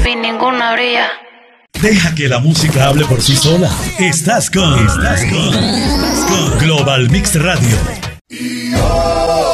papi, ninguna brilla. Deja que la música hable por sí sola. Estás con Global Mix Radio.